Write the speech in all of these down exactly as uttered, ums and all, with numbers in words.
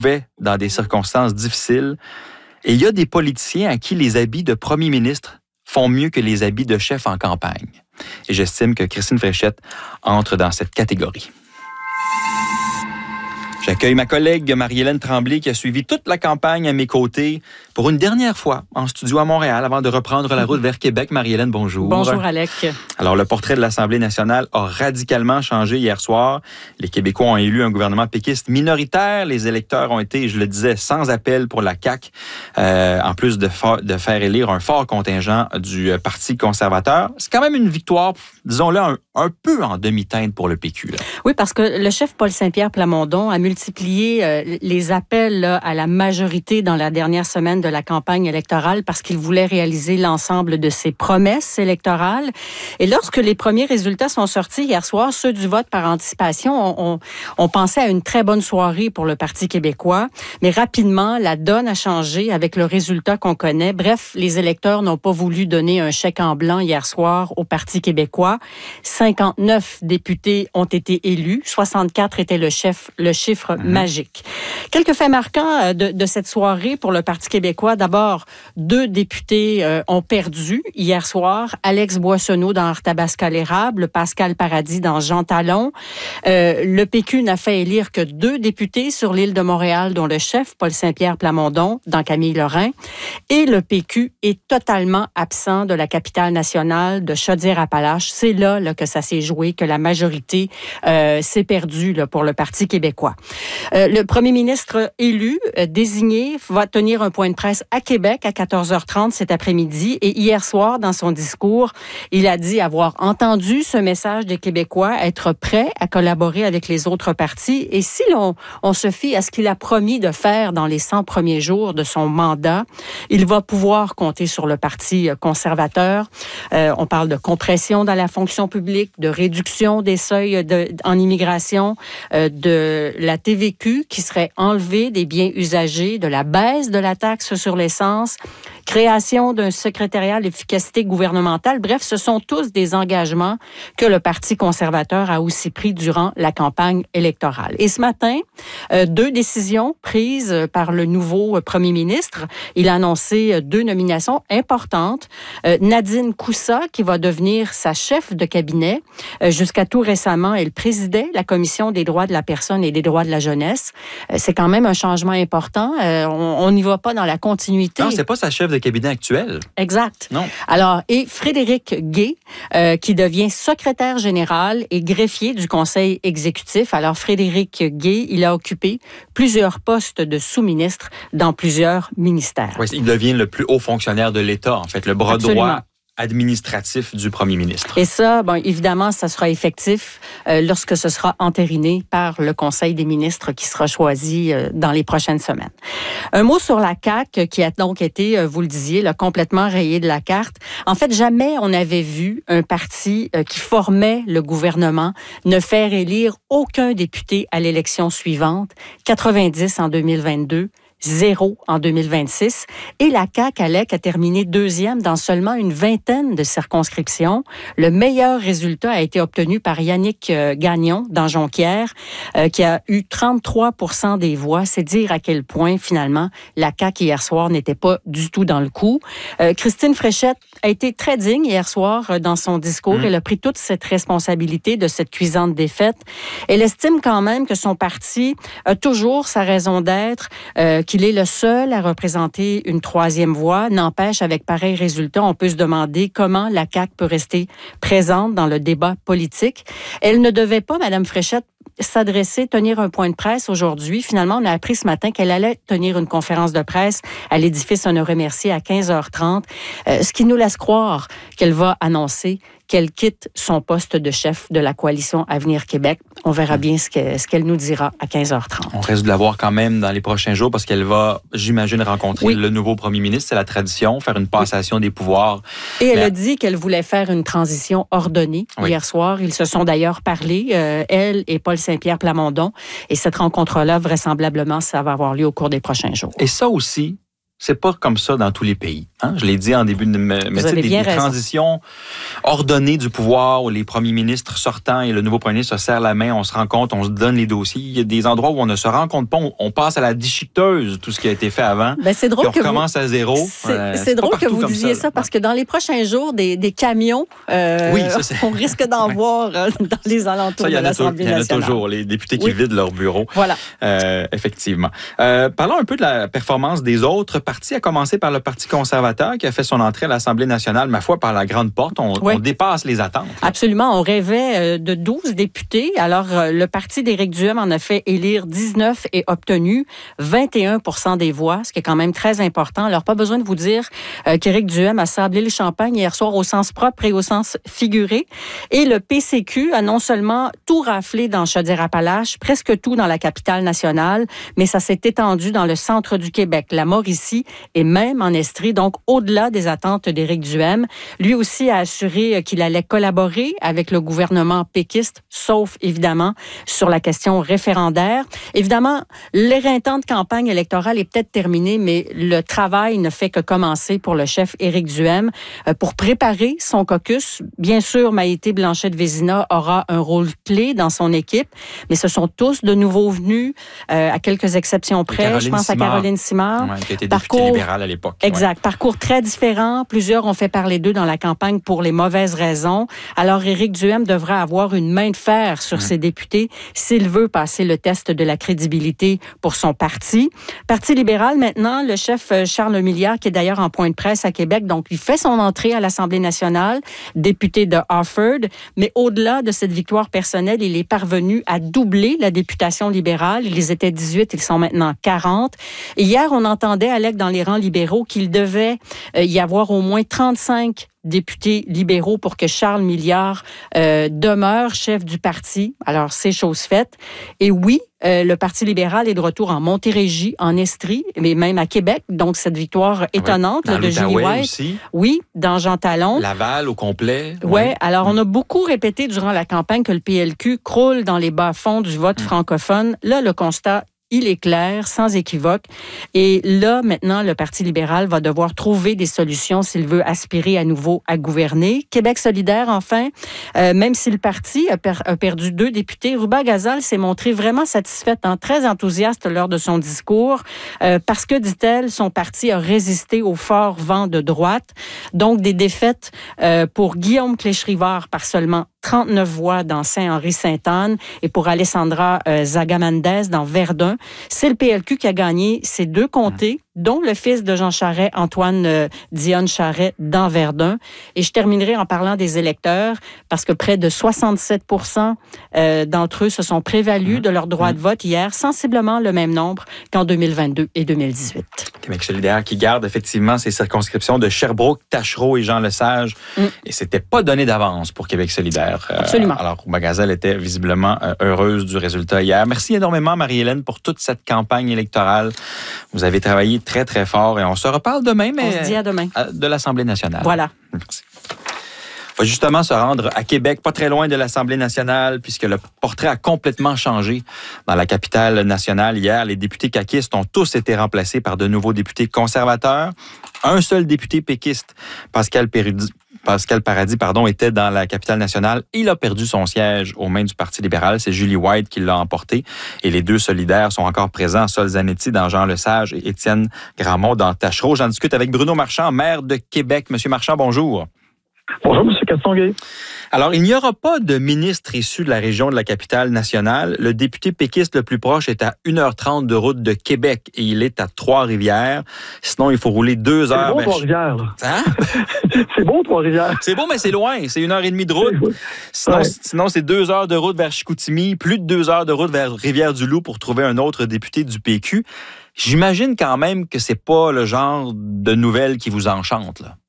dans des circonstances difficiles. Et il y a des politiciens à qui les habits de premier ministre font mieux que les habits de chef en campagne. Et j'estime que Christine Fréchette entre dans cette catégorie. J'accueille ma collègue Marie-Hélène Tremblay qui a suivi toute la campagne à mes côtés pour une dernière fois en studio à Montréal avant de reprendre la route vers Québec. Marie-Hélène, bonjour. Bonjour, Alec. Alors, le portrait de l'Assemblée nationale a radicalement changé hier soir. Les Québécois ont élu un gouvernement péquiste minoritaire. Les électeurs ont été, je le disais, sans appel pour la C A Q, euh, en plus de, fa- de faire élire un fort contingent du Parti conservateur. C'est quand même une victoire, disons-le, un, un peu en demi-teinte pour le P Q. Là. Oui, parce que le chef Paul Saint-Pierre Plamondon a multiplié euh, les appels là, à la majorité dans la dernière semaine de la campagne électorale parce qu'il voulait réaliser l'ensemble de ses promesses électorales. Et lorsque les premiers résultats sont sortis hier soir, ceux du vote par anticipation, on, on, on pensait à une très bonne soirée pour le Parti québécois. Mais rapidement, la donne a changé avec le résultat qu'on connaît. Bref, les électeurs n'ont pas voulu donner un chèque en blanc hier soir au Parti québécois. cinquante-neuf députés ont été élus. soixante-quatre était le, chef, le chiffre mmh. magique. Quelques faits marquants de, de cette soirée pour le Parti québécois. D'abord, deux députés euh, ont perdu hier soir. Alex Boissonneau dans Arthabasca-l'Érable, Pascal Paradis dans Jean Talon. Euh, le P Q n'a fait élire que deux députés sur l'île de Montréal, dont le chef, Paul Saint-Pierre Plamondon, dans Camille Lorrain. Et le P Q est totalement absent de la capitale nationale de Chaudière-Appalaches. C'est là, là que ça s'est joué, que la majorité euh, s'est perdue là, pour le Parti québécois. Euh, le premier ministre élu, euh, désigné, va tenir un point de presse à Québec à quatorze heures trente cet après-midi. Et hier soir, dans son discours, il a dit avoir entendu ce message des Québécois, être prêt à collaborer avec les autres partis. Et si l'on on se fie à ce qu'il a promis de faire dans les cent premiers jours de son mandat, il va pouvoir compter sur le Parti conservateur. Euh, on parle de compression dans la fonction publique, de réduction des seuils de, en immigration, euh, de la T V Q qui serait enlevée des biens usagés, de la baisse de la taxe sur l'essence, création d'un secrétariat à l'efficacité gouvernementale. Bref, ce sont tous des engagements que le Parti conservateur a aussi pris durant la campagne électorale. Et ce matin, euh, deux décisions prises par le nouveau premier ministre. Il a annoncé deux nominations importantes. Euh, Nadine Coussa, qui va devenir sa chef de cabinet. Euh, jusqu'à tout récemment, elle présidait la Commission des droits de la personne et des droits de la jeunesse. Euh, c'est quand même un changement important. Euh, on n'y va pas dans la continuité. Non, c'est pas sa chef de cabinet actuel. Exact. Non. Alors, et Frédéric Gay, euh, qui devient secrétaire général et greffier du Conseil exécutif. Alors, Frédéric Gay, il a occupé plusieurs postes de sous-ministre dans plusieurs ministères. Oui, il devient le plus haut fonctionnaire de l'État, en fait, le bras Absolument. droit administratif du premier ministre. Et ça, bon, évidemment, ça sera effectif euh, lorsque ce sera entériné par le Conseil des ministres qui sera choisi euh, dans les prochaines semaines. Un mot sur la C A Q qui a donc été, euh, vous le disiez, là, complètement rayé de la carte. En fait, jamais on avait vu un parti euh, qui formait le gouvernement ne faire élire aucun député à l'élection suivante, quatre-vingt-dix en deux mille vingt-deux. Zéro en deux mille vingt-six. Et la C A Q, Alec, a terminé deuxième dans seulement une vingtaine de circonscriptions. Le meilleur résultat a été obtenu par Yannick euh, Gagnon dans Jonquière, euh, qui a eu trente-trois pour cent des voix. C'est dire à quel point, finalement, la C A Q hier soir n'était pas du tout dans le coup. Euh, Christine Fréchette a été très digne hier soir euh, dans son discours. Mmh. Elle a pris toute cette responsabilité de cette cuisante défaite. Elle estime quand même que son parti a toujours sa raison d'être, euh, qu'il est le seul à représenter une troisième voie. N'empêche, avec pareil résultat, on peut se demander comment la C A Q peut rester présente dans le débat politique. Elle ne devait pas, Mme Fréchette, s'adresser, tenir un point de presse aujourd'hui. Finalement, on a appris ce matin qu'elle allait tenir une conférence de presse à l'édifice Honoré-Mercier à quinze heures trente, euh, ce qui nous laisse croire qu'elle va annoncer qu'elle quitte son poste de chef de la coalition Avenir Québec. On verra bien ce, que, ce qu'elle nous dira à quinze heures trente. On risque de la voir quand même dans les prochains jours parce qu'elle va, j'imagine, rencontrer oui. le nouveau premier ministre. C'est la tradition, faire une passation oui. des pouvoirs. Et elle Mais... a dit qu'elle voulait faire une transition ordonnée oui. hier soir. Ils se sont d'ailleurs parlé, euh, elle et Paul Saint-Pierre Plamondon. Et cette rencontre-là, vraisemblablement, ça va avoir lieu au cours des prochains jours. Et ça aussi, c'est pas comme ça dans tous les pays. Hein? Je l'ai dit en début de... Mais tu sais, des, des transitions ordonnées du pouvoir où les premiers ministres sortants et le nouveau premier ministre se serrent la main, on se rencontre, on se donne les dossiers. Il y a des endroits où on ne se rencontre pas, on, on passe à la déchiqueteuse tout ce qui a été fait avant. Ben, c'est drôle puis on que recommence vous... à zéro. C'est, euh, c'est, c'est drôle que vous disiez ça, ça parce que dans les prochains jours, des, des camions, euh, oui, ça, on risque d'en oui. voir euh, dans les alentours ça, de l'Assemblée nationale. Il y en a toujours, les députés qui oui. vident leur bureau. Voilà. Euh, effectivement. Euh, parlons un peu de la performance des autres partis, à commencer par le Parti conservateur qui a fait son entrée à l'Assemblée nationale, ma foi, par la grande porte. On, oui. on dépasse les attentes. Là. Absolument. On rêvait de douze députés. Alors, le parti d'Éric Duhem en a fait élire dix-neuf et obtenu vingt et un pour cent des voix, ce qui est quand même très important. Alors, pas besoin de vous dire euh, qu'Éric Duhem a sablé le champagne hier soir au sens propre et au sens figuré. Et le P C Q a non seulement tout raflé dans Chaudière-Appalaches, presque tout dans la capitale nationale, mais ça s'est étendu dans le centre du Québec, la Mauricie et même en Estrie, donc au-delà des attentes d'Éric Duhem. Lui aussi a assuré qu'il allait collaborer avec le gouvernement péquiste, sauf évidemment sur la question référendaire. Évidemment, l'éreintant de campagne électorale est peut-être terminé, mais le travail ne fait que commencer pour le chef Éric Duhem. Pour préparer son caucus, bien sûr, Maïté Blanchette-Vézina aura un rôle clé dans son équipe, mais ce sont tous de nouveaux venus, euh, à quelques exceptions près. Caroline Je pense Simard. à Caroline Simard. Ouais, qui a été Parcours, députée libérale à l'époque. Exact. Ouais. Parcours très différent. Plusieurs ont fait parler d'eux dans la campagne pour les mauvaises raisons. Alors, Éric Duhem devra avoir une main de fer sur mmh. ses députés s'il veut passer le test de la crédibilité pour son parti. Parti libéral, maintenant, le chef Charles Milliard, qui est d'ailleurs en point de presse à Québec, donc il fait son entrée à l'Assemblée nationale, député de Harford, mais au-delà de cette victoire personnelle, il est parvenu à doubler la députation libérale. Ils étaient dix-huit, ils sont maintenant quarante. Et hier, on entendait, Alec, dans les rangs libéraux, qu'il devait euh, y avoir au moins trente-cinq députés libéraux pour que Charles Milliard euh, demeure chef du parti. Alors, c'est chose faite. Et oui, euh, le Parti libéral est de retour en Montérégie, en Estrie, mais même à Québec. Donc, cette victoire étonnante oui, là, de Julie White. Aussi. Oui, dans Jean Talon. Laval au complet. Oui, ouais, alors on a beaucoup répété durant la campagne que le P L Q croule dans les bas-fonds du vote mmh. francophone. Là, le constat il est clair, sans équivoque. Et là, maintenant, le Parti libéral va devoir trouver des solutions s'il veut aspirer à nouveau à gouverner. Québec solidaire, enfin, euh, même si le parti a, per- a perdu deux députés, Ruba Gazal s'est montrée vraiment satisfaite, hein, très enthousiaste lors de son discours, euh, parce que, dit-elle, son parti a résisté au fort vent de droite. Donc, des défaites euh, pour Guillaume Cléche-Rivard par seulement trente-neuf voix dans Saint-Henri-Sainte-Anne et pour Alessandra euh, Zagamandez dans Verdun. C'est le P L Q qui a gagné ces deux comtés, dont le fils de Jean Charest, Antoine euh, Dionne Charest, dans Verdun. Et je terminerai en parlant des électeurs, parce que près de soixante-sept pour cent euh, d'entre eux se sont prévalus mmh. de leur droit mmh. de vote hier, sensiblement le même nombre qu'en deux mille vingt-deux et deux mille dix-huit. Québec solidaire qui garde effectivement ses circonscriptions de Sherbrooke, Tachereau et Jean-Lesage. Mmh. Et c'était pas donné d'avance pour Québec solidaire. Absolument. Euh, alors, Ruba Gazal était visiblement euh, heureuse du résultat hier. Merci énormément, Marie-Hélène, pour toute cette campagne électorale. Vous avez travaillé très, très fort et on se reparle demain, mais on se dit à demain. De l'Assemblée nationale. Voilà. Merci. On va justement se rendre à Québec, pas très loin de l'Assemblée nationale, puisque le portrait a complètement changé dans la capitale nationale. Hier, les députés caquistes ont tous été remplacés par de nouveaux députés conservateurs. Un seul député péquiste, Pascal Paradis, Pascal Paradis pardon, était dans la capitale nationale. Il a perdu son siège aux mains du Parti libéral. C'est Julie White qui l'a emporté. Et les deux solidaires sont encore présents, Sol Zanetti dans Jean-Lesage et Étienne Grandmont dans Tachereau. J'en discute avec Bruno Marchand, maire de Québec. Monsieur Marchand, bonjour. Bonjour, M. Castonguay. Alors, il n'y aura pas de ministre issu de la région de la capitale nationale. Le député péquiste le plus proche est à une heure trente de route de Québec et il est à Trois-Rivières. Sinon, il faut rouler deux heures. C'est beau, Trois-Rivières. Hein? C'est beau, Trois-Rivières. C'est beau, mais c'est loin. C'est une heure et demie de route. Sinon, ouais. sinon, c'est deux heures de route vers Chicoutimi, plus de deux heures de route vers Rivière-du-Loup pour trouver un autre député du P Q. J'imagine quand même que c'est pas le genre de nouvelles qui vous enchante, là.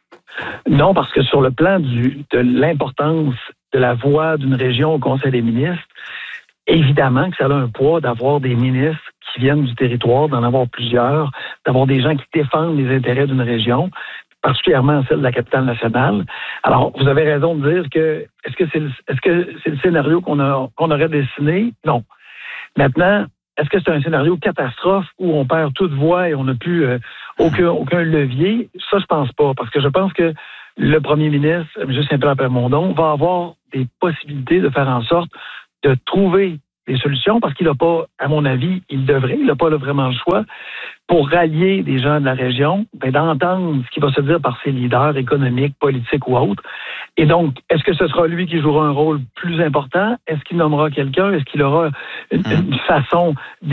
Non, parce que sur le plan du, de l'importance de la voix d'une région au Conseil des ministres, évidemment que ça a un poids d'avoir des ministres qui viennent du territoire, d'en avoir plusieurs, d'avoir des gens qui défendent les intérêts d'une région, particulièrement celle de la capitale nationale. Alors, vous avez raison de dire que est-ce que c'est le, est-ce que c'est le scénario qu'on a qu'on aurait dessiné? Non. Maintenant, est-ce que c'est un scénario catastrophe où on perd toute voix et on n'a plus, euh, aucun, aucun levier. Ça, je pense pas, parce que je pense que le premier ministre, M. Saint-Pierre Plamondon, va avoir des possibilités de faire en sorte de trouver des solutions, parce qu'il n'a pas, à mon avis, il devrait, il n'a pas là, vraiment le choix, pour rallier des gens de la région, ben, d'entendre ce qui va se dire par ses leaders économiques, politiques ou autres. Et donc, est-ce que ce sera lui qui jouera un rôle plus important? Est-ce qu'il nommera quelqu'un? Est-ce qu'il aura une, une façon